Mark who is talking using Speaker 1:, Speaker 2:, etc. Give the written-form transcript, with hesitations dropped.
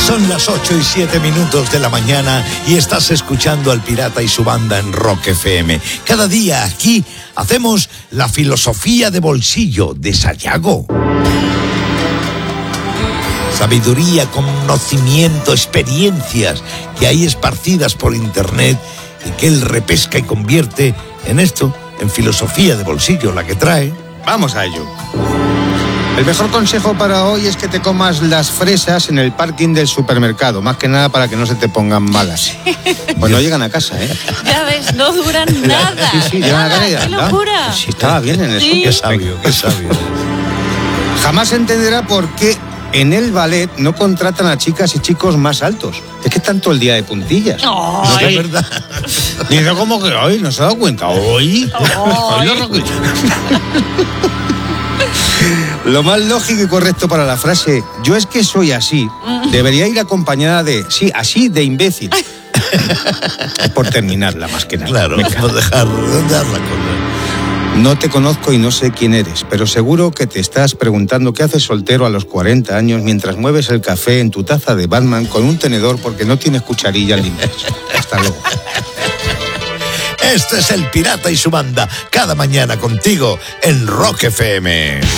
Speaker 1: Son las 8:07 de la mañana y estás escuchando al Pirata y su banda en Rock FM. Cada día aquí hacemos la filosofía de bolsillo de Sayago. Sabiduría, conocimiento, experiencias que hay esparcidas por internet y que él repesca y convierte en esto, en filosofía de bolsillo, la que trae.
Speaker 2: Vamos a ello. El mejor consejo para hoy es que te comas las fresas en el parking del supermercado, más que nada para que no se te pongan malas. Pues no llegan a casa, ¿eh?
Speaker 3: Ya ves, no duran nada.
Speaker 2: Sí, llegan a casa y ya
Speaker 3: ¡Qué
Speaker 2: está.
Speaker 3: locura!
Speaker 2: Sí, estaba bien en eso.
Speaker 3: Sí.
Speaker 1: Qué sabio, qué sabio.
Speaker 2: Jamás se entenderá por qué en el ballet no contratan a chicas y chicos más altos. Es que están todo el día de puntillas.
Speaker 3: ¡Ay!
Speaker 1: No, es verdad.
Speaker 2: Dice como que hoy no se ha dado cuenta. Hoy. Lo más lógico y correcto para la frase "yo es que soy así" debería ir acompañada de "sí, así de imbécil". Por terminarla, más que nada.
Speaker 1: Claro,
Speaker 2: Venga.
Speaker 1: vamos a dejar redondear la cosa.
Speaker 2: No te conozco y no sé quién eres, pero seguro que te estás preguntando qué haces soltero a los 40 años mientras mueves el café en tu taza de Batman con un tenedor porque no tienes cucharillas limpias. Hasta luego.
Speaker 1: Este es el Pirata y su banda, cada mañana contigo en Rock FM.